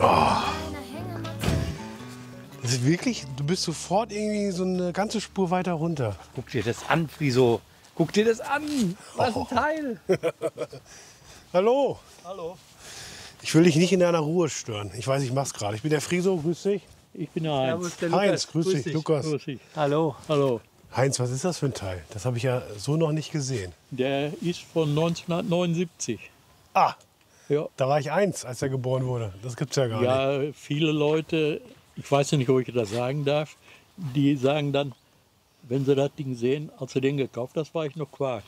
Das ist wirklich, du bist sofort irgendwie so eine ganze Spur weiter runter. Guck dir das an, Friso. Guck dir das an. Was ein Teil. Hallo. Hallo. Ich will dich nicht in deiner Ruhe stören. Ich weiß, ich mach's gerade. Ich bin der Friso, grüß dich. Ich bin der Heinz. Heinz, grüß dich, dich. Lukas. Grüß dich. Hallo. Hallo. Heinz, was ist das für ein Teil? Das habe ich ja so noch nicht gesehen. Der ist von 1979. Ah, Ja. da war ich 1, als er geboren wurde. Das gibt's ja gar nicht. Ja, viele Leute, ich weiß nicht, ob ich das sagen darf, die sagen dann, wenn sie das Ding sehen, als sie den gekauft, das war ich noch Quark.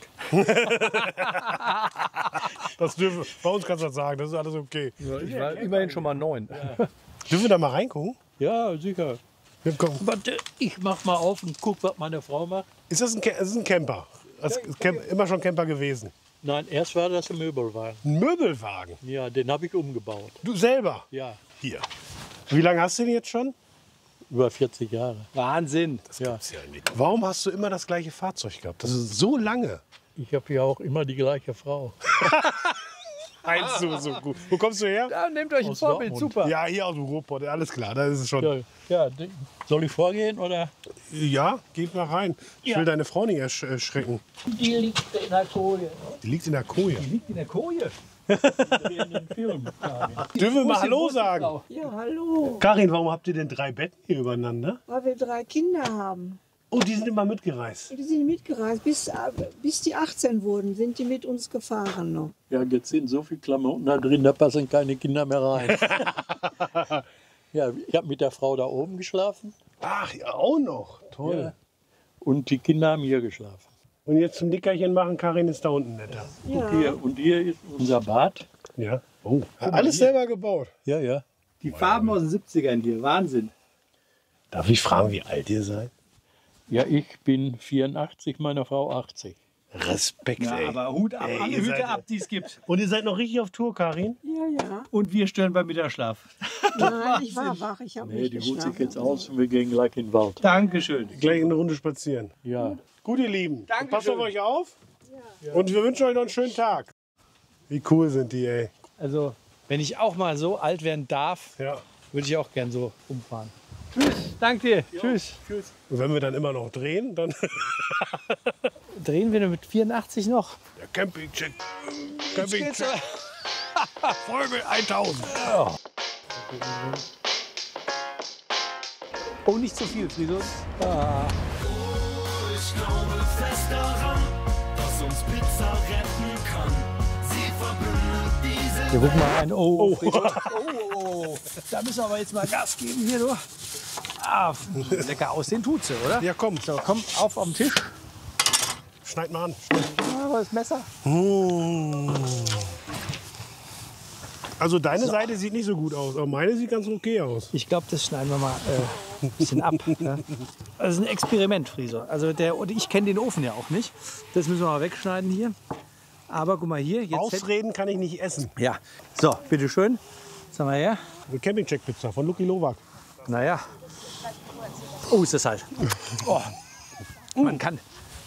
Bei uns kannst du das sagen, das ist alles okay. Ja, ich war immerhin schon mal 9. Dürfen wir da mal reingucken? Ja, sicher. Ja, komm. Warte, ich mach mal auf und guck, was meine Frau macht. Ist das das ist ein Camper? Das ist immer schon Camper gewesen. Nein, erst war das ein Möbelwagen. Ein Möbelwagen? Ja, den habe ich umgebaut. Du selber? Ja, Hier. Wie lange hast du den jetzt schon? über 40 Jahre. Wahnsinn. Das gibt's ja nicht. Warum hast du immer das gleiche Fahrzeug gehabt? Das ist so lange. Ich habe ja auch immer die gleiche Frau. Eins so gut. Wo kommst du her? Ja, nehmt euch ein Aus Vorbild, Dortmund. super. Ja, hier aus dem Ruhrpott. Alles klar, das ist schon. Ja, soll ich vorgehen oder? Ja, geht mal rein. Ich will deine Frau nicht erschrecken. Die liegt in der Koje. Die liegt in der Koje. Liegt in der Koje. In den Film. Dürfen wir mal Hallo sagen? Ja, hallo. Karin, warum habt ihr denn 3 Betten hier übereinander? Weil wir 3 Kinder haben. Oh, die sind immer mitgereist. Die sind mitgereist. Bis die 18 wurden, sind die mit uns gefahren noch. Ja, jetzt sind so viele Klamotten da drin, da passen keine Kinder mehr rein. Ja, ich habe mit der Frau da oben geschlafen. Ach, ja, auch noch. Toll. Ja. Und die Kinder haben hier geschlafen. Und jetzt zum Dickerchen machen, Karin ist da unten netter. Ja. Und hier ist unser Bad. Ja. Oh, alles selber gebaut. Ja, ja. Die Farben aus den 70ern hier, Wahnsinn. Darf ich fragen, wie alt ihr seid? Ja, ich bin 84, meine Frau 80. Respekt, Ja, ey. aber Hut ab, Ey, alle ihr seid- Hüte ab, die es gibt. Und ihr seid noch richtig auf Tour, Karin? Ja, ja. Und wir stören beim Mittagsschlaf. Nein, ich war wach. Ich habe Nee, nicht die ruht sich geschlafen. jetzt aus und wir gehen gleich in den Wald. Dankeschön. Gleich eine Runde spazieren. Ja. Gut, ihr Lieben. Dankeschön. Passt auf euch auf. Und wir wünschen euch noch einen schönen Tag. Wie cool sind die, ey. Also, wenn ich auch mal so alt werden darf, Ja. würde ich auch gern so rumfahren. Tschüss, danke dir. Tschüss. Und wenn wir dann immer noch drehen, dann Drehen wir mit 84 noch? der Campingcheck. Campingcheck. Folge 1000. Oh, nicht zu viel, Friso. Ich glaube fest daran, dass uns Pizza retten kann. Sie verbindet diese Wir gucken mal rein. Oh, Friso. Oh. Da müssen wir aber jetzt mal Gas geben hier, du. Ah, lecker aussehen tut sie, oder? Ja, komm. So, komm, auf am Tisch. Schneid mal an. Ah, das Messer. Also deine Seite sieht nicht so gut aus, aber meine sieht ganz okay aus. Ich glaube, das schneiden wir mal ein bisschen ab. Ja. Das ist ein Experiment, Friso. Also ich kenne den Ofen ja auch nicht. Das müssen wir mal wegschneiden hier. Aber guck mal hier. Jetzt Ausreden kann ich nicht essen. ja. So, bitteschön. Was haben wir her? Eine Campingcheck-Pizza von Lucky Lowak. Naja. Oh, ist das halt. Oh. Man kann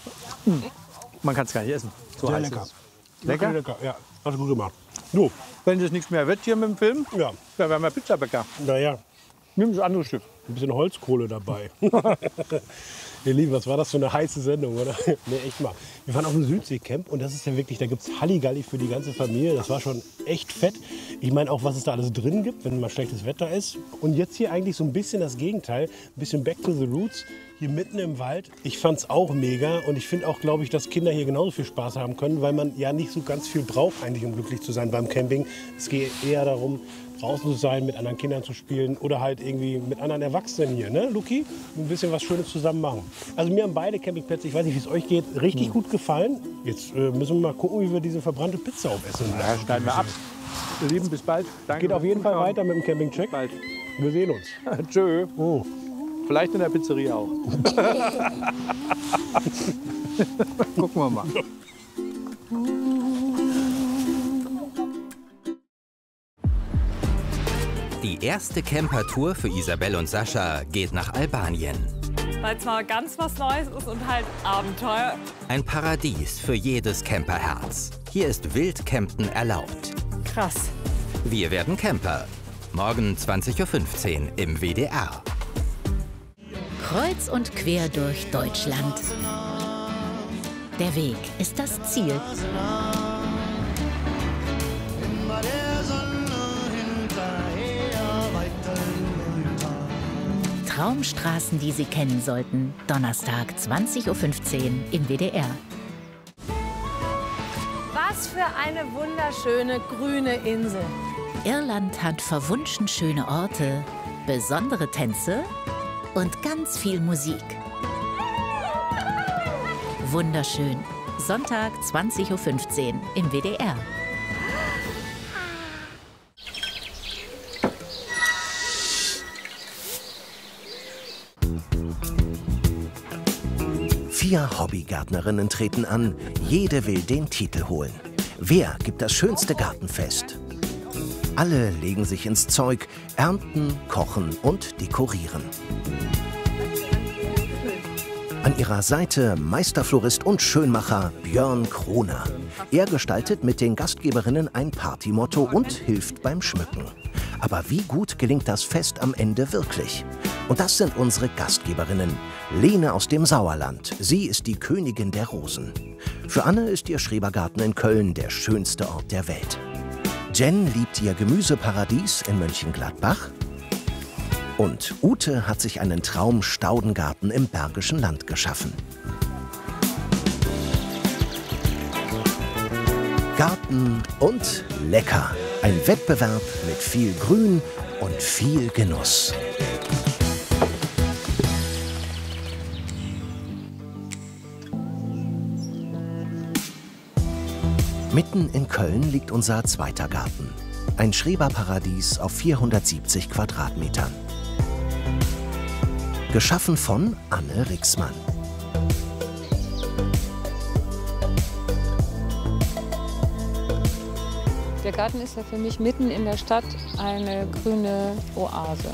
es gar nicht essen. So Sehr heiß lecker. ist es. Lecker? Lecker, ja. Hast du gut gemacht. Du, Wenn das nichts mehr wird hier mit dem Film, ja, dann werden wir Pizzabäcker. naja, Nimm das andere Stück. ein bisschen Holzkohle dabei. Ihr Lieben, was war das für eine heiße Sendung, oder? Nee, echt mal. Wir waren auf dem Südseecamp und das ist ja wirklich, da gibt es Halligalli für die ganze Familie. Das war schon echt fett. Ich meine auch, was es da alles drin gibt, wenn mal schlechtes Wetter ist. Und jetzt hier eigentlich so ein bisschen das Gegenteil. Ein bisschen back to the roots. Hier mitten im Wald. Ich fand es auch mega und ich finde auch, glaube ich, dass Kinder hier genauso viel Spaß haben können, weil man ja nicht so ganz viel braucht eigentlich, um glücklich zu sein beim Camping. Es geht eher darum, draußen zu sein, mit anderen Kindern zu spielen oder halt irgendwie mit anderen Erwachsenen hier, ne, Luki? Ein bisschen was Schönes zusammen machen. Also mir haben beide Campingplätze, ich weiß nicht, wie es euch geht, richtig gut gefallen. Jetzt müssen wir mal gucken, wie wir diese verbrannte Pizza aufessen. Ja, schneiden wir ab. Ihr Lieben, bis bald. Danke. Geht auf jeden Fall weiter mit dem Campingcheck. Bald. Wir sehen uns. Tschö. Oh. Vielleicht in der Pizzeria auch. Gucken wir mal. Die erste Camper-Tour für Isabel und Sascha geht nach Albanien. Weil es mal ganz was Neues ist und halt Abenteuer. Ein Paradies für jedes Camperherz. Hier ist Wildcampen erlaubt. Krass. Wir werden Camper. Morgen 20:15 Uhr im WDR. Kreuz und quer durch Deutschland. Der Weg ist das Ziel. Traumstraßen, die Sie kennen sollten. Donnerstag 20:15 Uhr im WDR. Was für eine wunderschöne grüne Insel. Irland hat verwunschen schöne Orte, besondere Tänze und ganz viel Musik. Wunderschön. Sonntag 20:15 Uhr im WDR. Vier Hobbygärtnerinnen treten an. Jede will den Titel holen. Wer gibt das schönste Gartenfest? Alle legen sich ins Zeug, ernten, kochen und dekorieren. An ihrer Seite Meisterflorist und Schönmacher Björn Kroner. Er gestaltet mit den Gastgeberinnen ein Partymotto und hilft beim Schmücken. Aber wie gut gelingt das Fest am Ende wirklich? Und das sind unsere Gastgeberinnen. Lene aus dem Sauerland. Sie ist die Königin der Rosen. Für Anne ist ihr Schrebergarten in Köln der schönste Ort der Welt. Jen liebt ihr Gemüseparadies in Mönchengladbach. Und Ute hat sich einen Traum-Staudengarten im Bergischen Land geschaffen. Garten und lecker. Ein Wettbewerb mit viel Grün und viel Genuss. Mitten in Köln liegt unser zweiter Garten. Ein Schreberparadies auf 470 Quadratmetern. Geschaffen von Anne Rixmann. Der Garten ist ja für mich mitten in der Stadt eine grüne Oase.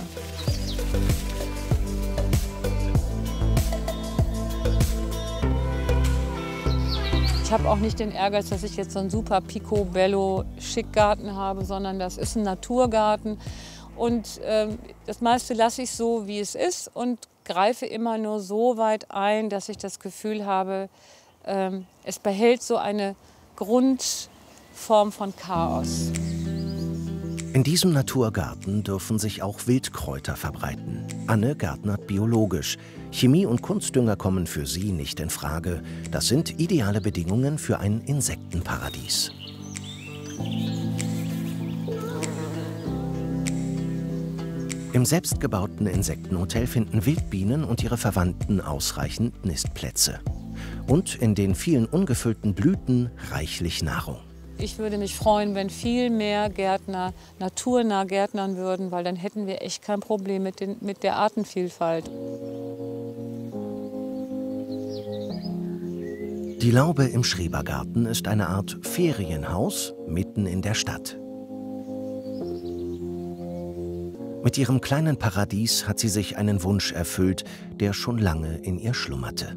Ich habe auch nicht den Ehrgeiz, dass ich jetzt so einen super Picobello Schickgarten habe, sondern das ist ein Naturgarten. Und das meiste lasse ich so, wie es ist und greife immer nur so weit ein, dass ich das Gefühl habe, es behält so eine Grundform von Chaos. In diesem Naturgarten dürfen sich auch Wildkräuter verbreiten. Anne gärtnert biologisch. Chemie und Kunstdünger kommen für sie nicht in Frage. Das sind ideale Bedingungen für ein Insektenparadies. Im selbstgebauten Insektenhotel finden Wildbienen und ihre Verwandten ausreichend Nistplätze. Und in den vielen ungefüllten Blüten reichlich Nahrung. Ich würde mich freuen, wenn viel mehr Gärtner naturnah gärtnern würden, weil dann hätten wir echt kein Problem mit der Artenvielfalt. Die Laube im Schrebergarten ist eine Art Ferienhaus mitten in der Stadt. Mit ihrem kleinen Paradies hat sie sich einen Wunsch erfüllt, der schon lange in ihr schlummerte.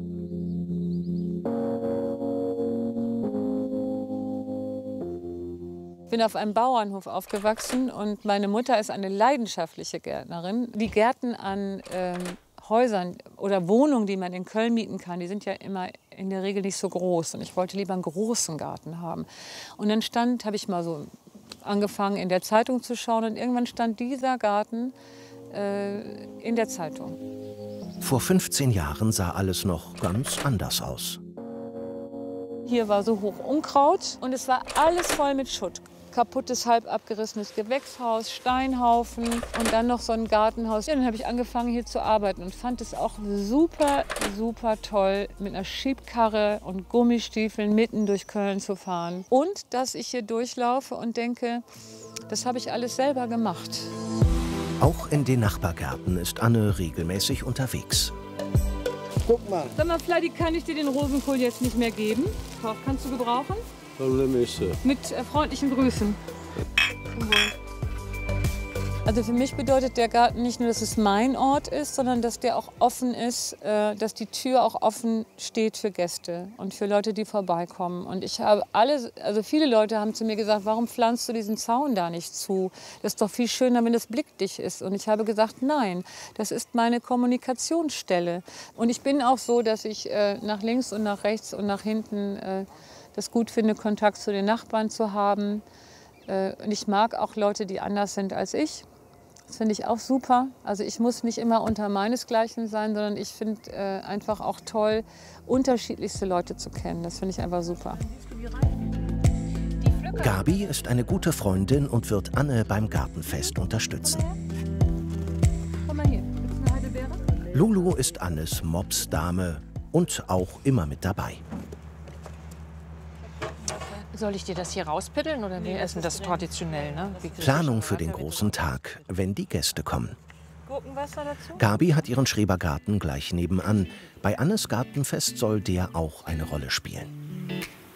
Ich bin auf einem Bauernhof aufgewachsen und meine Mutter ist eine leidenschaftliche Gärtnerin. Die Gärten an Häusern oder Wohnungen, die man in Köln mieten kann, die sind ja immer in der Regel nicht so groß. Und ich wollte lieber einen großen Garten haben. Und dann habe ich mal so angefangen in der Zeitung zu schauen und irgendwann stand dieser Garten in der Zeitung. Vor 15 Jahren sah alles noch ganz anders aus. Hier war so hoch Unkraut und es war alles voll mit Schutt. Kaputtes, halb abgerissenes Gewächshaus, Steinhaufen und dann noch so ein Gartenhaus. Ja, dann habe ich angefangen hier zu arbeiten und fand es auch super, super toll, mit einer Schiebkarre und Gummistiefeln mitten durch Köln zu fahren. Und dass ich hier durchlaufe und denke, das habe ich alles selber gemacht. Auch in den Nachbargärten ist Anne regelmäßig unterwegs. Guck mal. Sag mal, Fladi, kann ich dir den Rosenkohl jetzt nicht mehr geben? Kannst du gebrauchen? Mit freundlichen Grüßen. Also für mich bedeutet der Garten nicht nur, dass es mein Ort ist, sondern dass der auch offen ist, dass die Tür auch offen steht für Gäste und für Leute, die vorbeikommen. Und ich habe viele Leute haben zu mir gesagt, warum pflanzt du diesen Zaun da nicht zu? Das ist doch viel schöner, wenn es blickdicht ist. Und ich habe gesagt, nein, das ist meine Kommunikationsstelle. Und ich bin auch so, dass ich nach links und nach rechts und nach hinten das gut finde, Kontakt zu den Nachbarn zu haben. Und ich mag auch Leute, die anders sind als ich. Das finde ich auch super. Also ich muss nicht immer unter meinesgleichen sein, sondern ich finde einfach auch toll, unterschiedlichste Leute zu kennen. Das finde ich einfach super. Gabi ist eine gute Freundin und wird Anne beim Gartenfest unterstützen. Komm mal hier, gibt's eine Heidelbeere? Lulu ist Annes Mopsdame und auch immer mit dabei. Soll ich dir das hier rauspiddeln oder wir essen das traditionell? Ne? Planung für den großen Tag, wenn die Gäste kommen. Gurkenwasser dazu? Gabi hat ihren Schrebergarten gleich nebenan. Bei Annes Gartenfest soll der auch eine Rolle spielen.